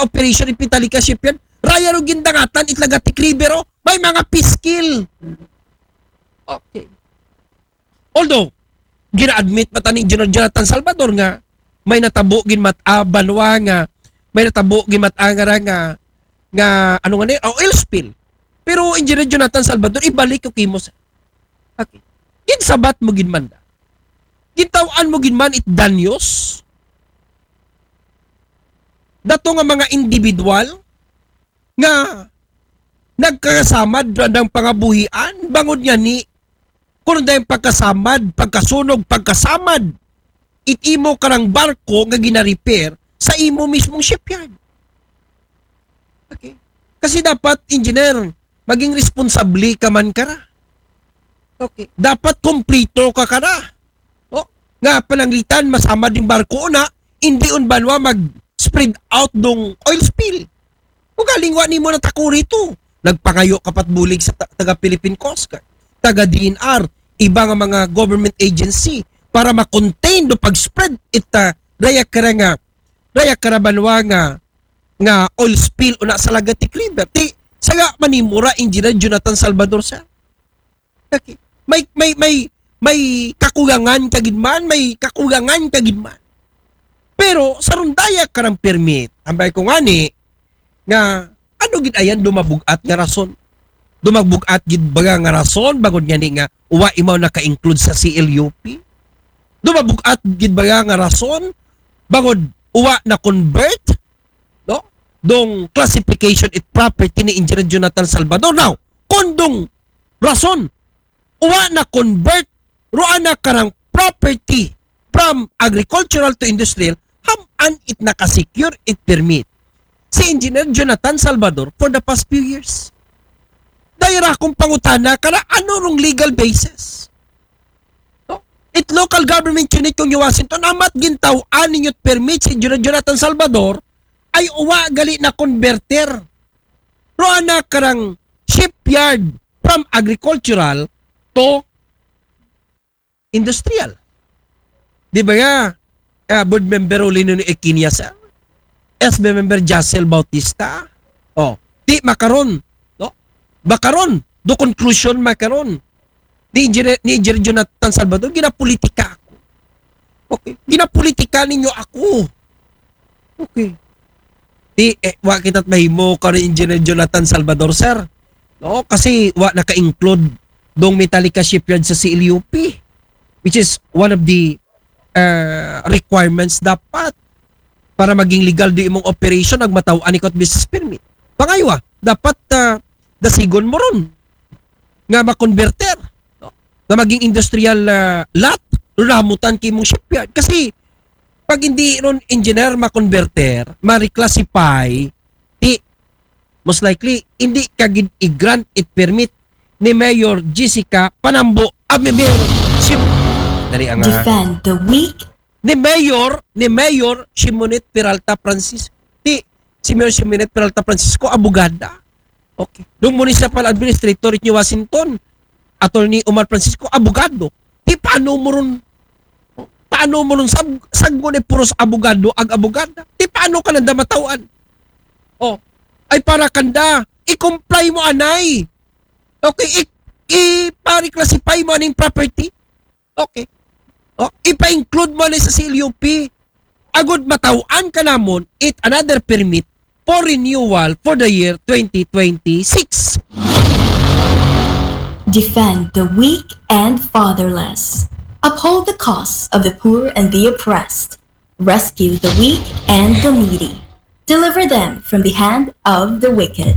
nga operation ipitalika shipyard, raya ro gindangatan itlaga tikribero, may mga piskil. Okay. Although, gina-admit mata ni General Jonathan Salvador nga, may natabo gin banwa nga, may natabo gin nga ano nga ni, oil spill. Pero Engineer Jonathan Salvador, ibalik yung kimos. Okay. Ginsabat mo gin man da. Gintawan mo gin man it danyos. Dato nga mga individual nga nagkasamad ng pangabuhian, bangod niya ni kung dahil pagkasamad, pagkasunog, pagkasamad, itimo ka ng barko nga gina-repair sa imo mismong shipyard. Okay. Kasi dapat, engineer, maging responsable ka man ka na. Okay. Dapat kumplito ka na. Oh, nga pananglitan, masama din barko na, hindi unbanwa mag-spread out dong oil spill. O galingwa ni mo na tako rito. Nagpangayo kapat bulig sa taga-Philippine Coast Guard, taga-DNR, iba nga mga government agency para ma-contain do pag-spread ita raya karabanwa nga oil spill una sa Lagatik River. Ti saga manimura Engineer Jonathan Salvador sa. Okay. May kakulangan kagidman, Pero sa rundaya karang permit, ambay ko nga ni nga ano gid ayan dumabugat nga rason. Dumagbugat gid baga nga rason bagod nga ni nga uwa imaw naka-include sa CLUP. Dumabugat gid baga nga rason bagod uwa na convert no dong classification it property ni Engineer Jonathan Salvador. Now, kondong rason uwa na convert roan na karang property from agricultural to industrial haman it naka-secure it permit si Engineer Jonathan Salvador for the past few years. Dahil akong pangutana ka na ano rong legal basis. No? It local government unit yung Washington, amat gintawan ninyo't permit si Engineer Jonathan Salvador ay uwa gali na converter. Roan na karang shipyard from agricultural to industrial. Di ba nga, board member Olino ni Ekinia sa SB member Jacel Bautista. Oh, di makaron, no? Bakaron, do conclusion makaron. Ni Engineer Jonathan Salvador ginapolitika ako. Okay, ginapolitika ninyo ako. Okay. Di wa kita't mahimo ka ni Engineer Jonathan Salvador, sir. No, kasi wa naka-include dong Metallica shipyard sa CLUP, which is one of the requirements dapat para maging legal di imong operation nagmatawan ikot business permit. Pangaywa, dapat dasigon mo ron nga makonverter no? Na maging industrial lot ramutan kay imong shipyard. Kasi pag hindi ron engineer makonverter, ma-reclassify, most likely hindi kagid i-grant it permit ni Mayor Jessica Panambo Mayor ship dari ang defend the weak. Ni Mayor Simonet Peralta Francisco. Si Mayor Simonet Peralta Francisco, abogada. Okay. Yung Municipal Administrator ni Washington, Attorney Omar Francisco, abogado. Paano mo ron saggo ni puros abogado ag abogada? Paano ka nanda matawan? Oh, ay para kanda, i-comply mo anay. Okay, i-classify mo aning property. Okay. Oh, ipa-include mo na sa CLUP. Agud matawan ka namon it another permit for renewal for the year 2026. Defend the weak and fatherless. Uphold the cause of the poor and the oppressed. Rescue the weak and the needy. Deliver them from the hand of the wicked.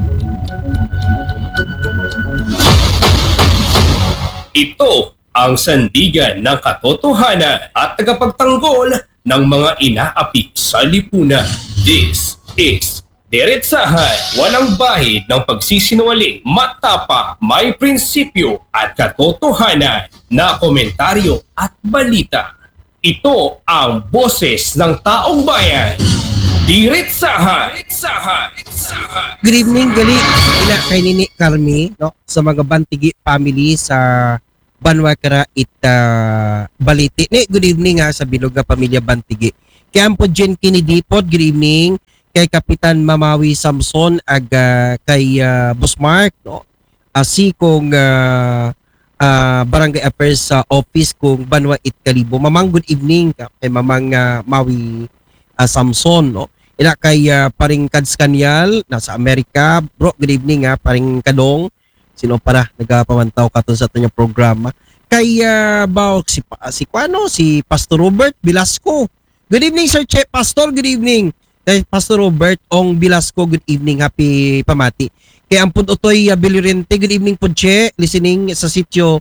Ito ang sandigan ng katotohanan at tagapagtanggol ng mga inaapi sa lipunan. This is Diretsahan, walang bahid ng pagsisinungaling, matapang, may prinsipyo at katotohanan na komentaryo at balita. Ito ang boses ng taong bayan. Diretsahan. Good evening, gali. Ina kay Nini Carmi, no? Sa mga Bantigi family sa Banwakara Baliti. Good evening ha sa Biloga Pamilya Bantigi. Kaya po Jen Kennedy po, good evening. kay Kapitan Mamawi Samson ag kay Boss Mark no. Si kong Barangay Affairs sa office kong Banwa Itkalibo. Mamang good evening kay Mamang Mawi Samson no. Ina kay paring Kads Kanyal nasa Amerika. Bro, good evening paring Kadong. Sino para nagapamantaw katon sa ato programa. Kay si Pastor Robert Velasco. Good evening Sir Che Pastor, good evening. Kay Pastor Robert Ong Velasco, good evening, happy pamati. Kay Ampun Otoy Bilirente, good evening po Che, listening sa sitio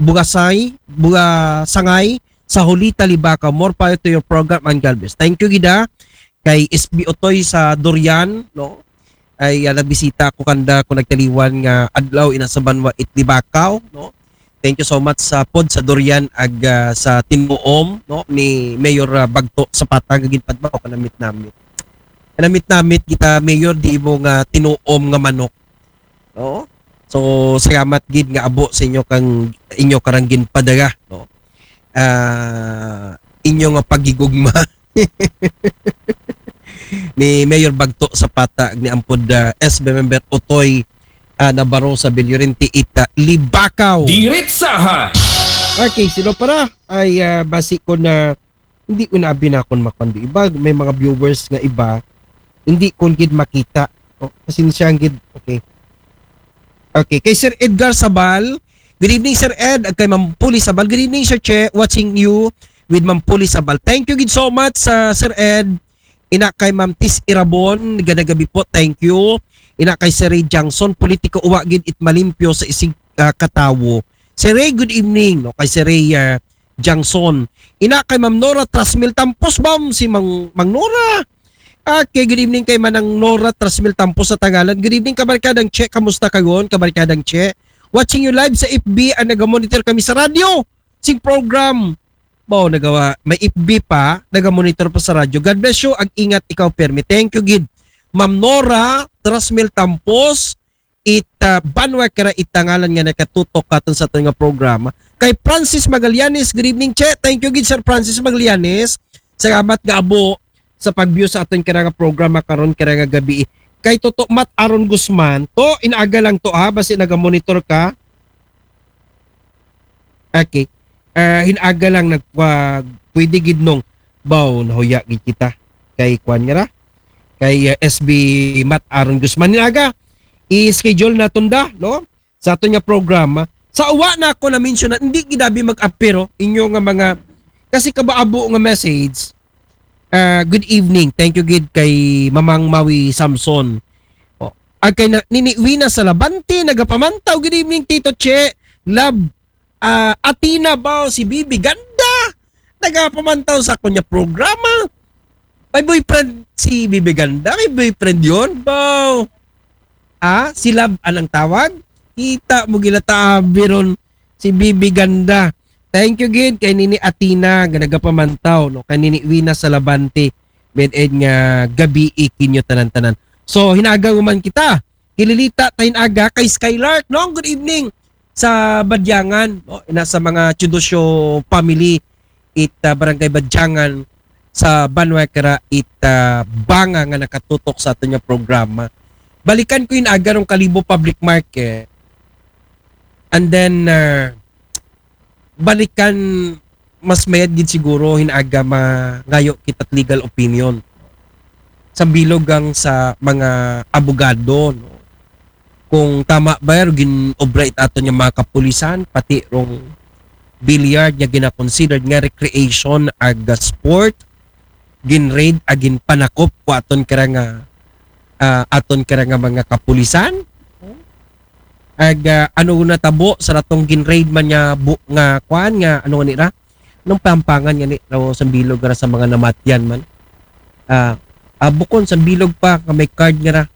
Bugasangay sa Hulita Libaca. More power to your program and God bless. Thank you gida. Kay SB Otoy sa Dorian no. Ay nagbisita ko kanda ko nagtaliwan nga adlaw ina sa Banwa Itlibacaw no. Thank you so much sa pod sa Dorian ag sa tinuom no ni Mayor Bagto Zapata gagid padbaw kanamit namit kita Mayor di mo nga tinuom nga manok no. So salamat gid nga abo sa inyo karang ginpadaga no. Inyo nga pagigugma ni Mayor Bagto Zapata ni ampod SB member Otoy Navarro sa Bilyorente Ita Libacaw. Diretsahan! Okay, sino para ay basi ko na hindi ko na binakon makandi iba may mga viewers nga iba hindi ko gid makita. Oh, pasensya gid. Okay. Okay, kay Sir Edgar Sabal. Good evening Sir Ed at kay Ma'am Puli Sabal. Good evening Sir Che, watching you with Ma'am Puli Sabal. Thank you gid so much Sir Ed. Ina kay Ma'am Tis Irabon, ganagabi po. Thank you. Ina kay Sir Ray Johnson, politiko uwagid it malimpyo sa isig katawo. Sir Ray, good evening. No? Kay Sir Ray Johnson. Ina kay Ma'am Nora Trasmil Tampos, Ma'am. Si Mang Nora. Okay, good evening kay Manang Nora Trasmil Tampos sa Tagalan. Good evening, Kabarkadang Che. Kamusta kayon, Kabarkadang Che? Watching you live sa FB. Nagamonitor kami sa radio. Sing program. Bao, nagawa. May FB pa. Nagamonitor pa sa radio. God bless you. Ag ingat ikaw, Permi. Thank you, Gid. Ma'am Nora Trasmil Tampos Banwa kara itangalan nga nakatutok katon sa ating programa. Kay Francis Magallanes, good evening Che. Thank you gid Sir Francis Magallanes. Salamat nga abo sa pag-view sa ating karang programa karon karang gabi. Kay Toto Mat Aron Guzman, to inaaga lang to basi naga-monitor ka. Okay. Hinaga lang pwede gid nung baw nahuya gid kita kay kwan nga ra. Kay SB Mat Aron Guzman nilaga i-schedule na tunda no sa ato nga programa sa uwa na ako na mention na hindi gidabi mag-apero inyo nga mga kasi kabaabo nga message. Good evening, thank you gid kay Mamang Mawi Samson kay niniwi na sa Labante nagapamantaw. Good evening Tito Che love Atina ba si Bibi Ganda nagapamantaw sa kunya programa. May boyfriend si Bibi Ganda? May boyfriend yun? Bow. Si Love anang tawag? Kita mo gilatabi ron si Bibi Ganda. Thank you gid kay Nini Atina ganagapamantaw no kay Nini Wina sa Labante med-ed nga gabi ikinyo tanan-tanan. So hinaga man kita. Kililita tayin aga kay Skylark no. Good evening sa Badyangan no ina sa mga Chudosyo family Barangay Badyangan sa Banwa kara banga nga nakatutok sa ato nga programa. Balikan ko yung agarong Kalibo Public Market. And then balikan mas mayad gid siguro hinaga ngayo kita't legal opinion. Sa bilogang sa mga abogado no. Kung tama ba gin-operate ato nga mga kapulisan pati rong billiard nga gina-considered nga recreation ag sport gin-raid agin panakop ko aton kara nga mga kapulisan ag ano na tabo sa ratong gin-raid man nga kwan nga ano ni ra nung pampangan nga ni raw sa bilog ra sa mga namatyan man bukon sa bilog pa nga may card nga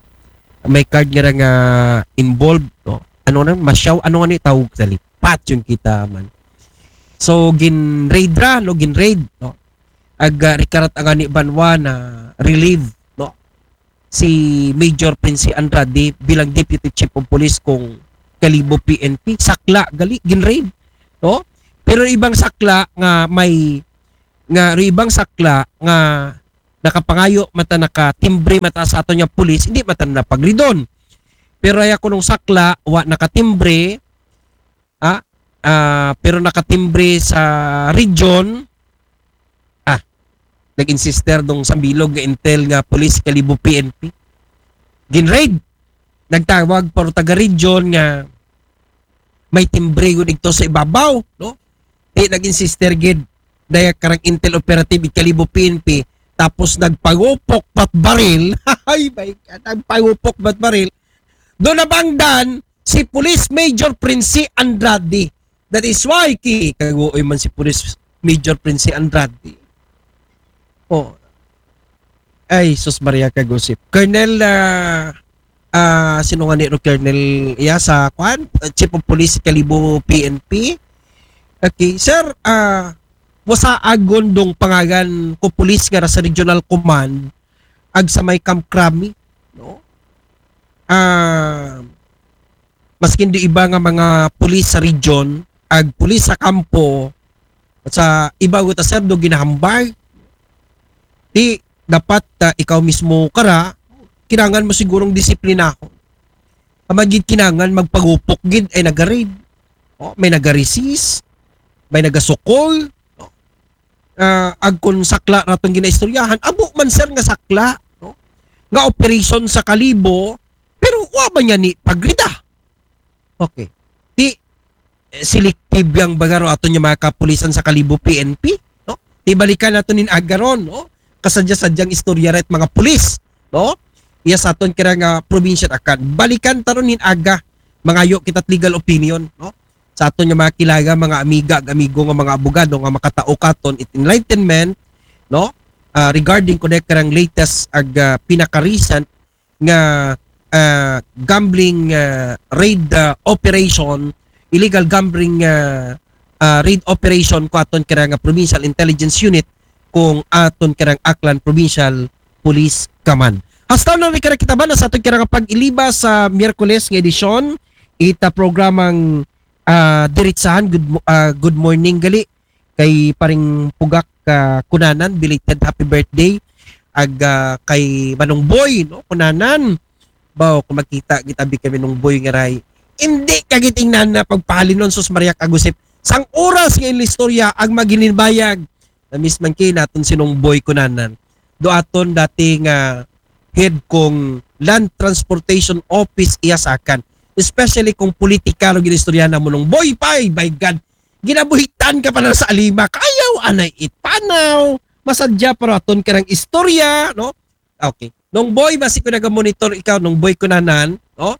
involved no ano na masyaw ano ni tawag sa lipat yung kita man so gin-raid no ag rikarat ang ani Banwa na relieve no si Major Prince Andrade bilang Deputy Chief of Police kung Kalibo PNP sakla gali ginraid no pero ibang sakla nga may nga ibang sakla nga nakapangayo mata nakatimbre mata sa aton nga pulis, hindi mata na pagridon. Pero ay ako nung sakla wa nakatimbre, pero nakatimbre sa region, nag-insister dong sambilog nga intel nga police kalibo PNP. Ginraid, nagtawag para taga-region nga may timbre gud dito sa ibabaw, no? Nag-insister gid daya karang intel operative kalibo PNP, tapos nagpangupok pat baril. Ay my God, nagpangupok pat baril. Doon nabangdan si Police Major Prince Andrade. That is why kaguoy man si Police Major Prince Andrade. Oh. Ay, sus Maria kagusip. Colonel sino nga ni Colonel sa Chief of Police Kalibo PNP. Okay, sir, wasa agon dong pangagan ko police nga sa Regional Command ag sa may Camp Crami, no? Maskin di iba nga mga police sa region ag police sa kampo at sa iba ta sir do ginahambay. Di dapat ikaw mismo kara kinangan mo sigurong disiplina ako. Amagid kinangan magpagupok gid ay nagarid. May nagaresist, may nagasukol. Ag kun sakla ratong ginaistoryahan, abo man sir nga sakla, no? Nga operation sa Kalibo, pero wa ba niya ni pagrida. Okay. Di selective yang bagaro ato niya mga kapulisan sa Kalibo PNP, no? Di balikan nato nin agaron, no? Kasadya-sadyang istorya ret mga pulis, no? Iya sa aton kira nga probinsya akan balikan taron nin aga mangayo kitat legal opinion, no? Sa aton nga mga kilaga, mga amiga, amigo nga mga abogado nga makatao katon it enlightenment, no? Regarding connect karang latest ag pinaka-recent nga gambling raid operation, illegal gambling raid operation ko aton kira nga Provincial Intelligence Unit kung aton kirang Aklan Provincial Police Command. Hasta na rin kita ba na sa aton kirang pag-iliba sa Miyerkules ng edisyon, ita programang diritsahan. Good morning gali kay paring Pugak Kunanan, belated happy birthday ag kay Manong Boy, no? Kunanan baw kung makita gitabi kami nung Boy nga ray hindi kagitingnan na pagpahalinon sus Maria Kagusip sang oras nga istorya ag magininbayag na misman kay naton sinong Boy Kunanan do aton dating head kong Land Transportation Office iyasakan, especially kung politikalo ginistorya na mo nung Boy Pay, by God ginabuhitan ka pa na sa alima kayaw anay itpanaw masadya para aton karang istorya, no? Okay, nung Boy basi ko naga-monitor ikaw nung Boy Kunanan, no?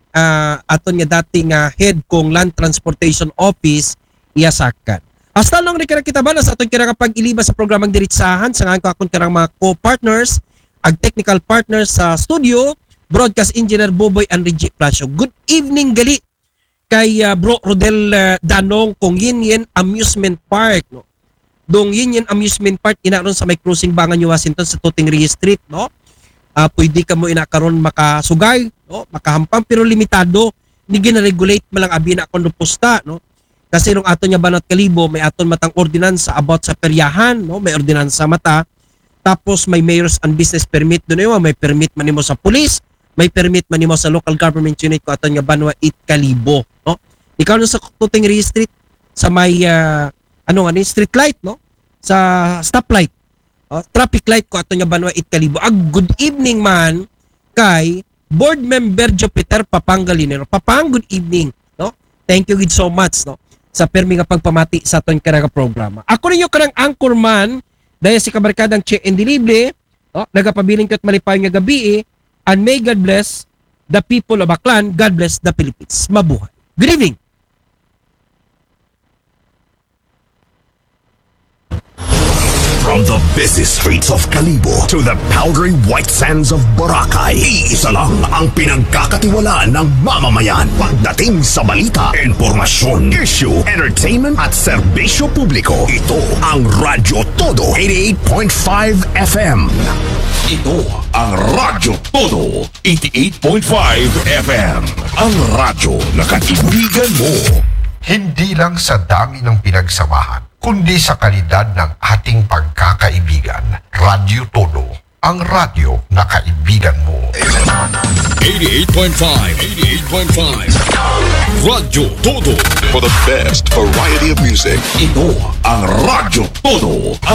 Aton nga dating head kong Land Transportation Office iyasakan. Hasta lang rin kita ba na sa aton kirang pag-iliba sa programang diritsahan sa nga akong kirang mga co-partners ag technical partners sa studio, broadcast engineer Boboy and Reggie Plasio. Good evening gali kay Bro Rodel Danong kung Yin Amusement Park, no? Dong Yin Amusement Park inaron sa may cruising Bangan New Washington sa Tutingri Street, no? Pwede ka mo inakaron makasugay, no? Makahampang pero limitado, ni gina-regulate malang abi na kon pusta, no? Kasi nung aton nga Banat Kalibo may aton matang ordinansa about sa peryahan, no? May ordinansa mata. Tapos may mayor's and business permit doon yun, may permit man nimo sa police, may permit man nimo sa local government unit ko aton nga Banwa 8 Kalibo, no? Ikaw no sa Tutingri Street sa may street light, no? Sa stoplight. Traffic light ko aton nga Banwa 8 Kalibo. Good evening man kay board member Jupiter Papanggalinero. Papang, good evening, no? Thank you so much, no? Sa permi nga pagpamati sa aton karang programa. Ako ninyo karang anchorman dahil si kabarkadang Che Indilible, no? Nagapabiling ko at malipay nga gabi, and may God bless the people of Aklan, God bless the Philippines. Mabuhay. Good evening. From the busy streets of Kalibo to the powdery white sands of Boracay, iisa lang ang pinagkakatiwalaan ng mamamayan. Pagdating sa balita, informasyon, issue, entertainment at serbisyo publiko, ito ang Radyo Todo 88.5 FM. Ito ang Radyo Todo 88.5 FM. Ang radyo na kaibigan mo. Hindi lang sa dami ng pinagsamahan, kundi sa kalidad ng ating pagkakaibigan. Radyo Todo, ang radyo na kaibigan mo. 88.5 Radyo Todo, for the best variety of music. Ito ang Radyo Todo,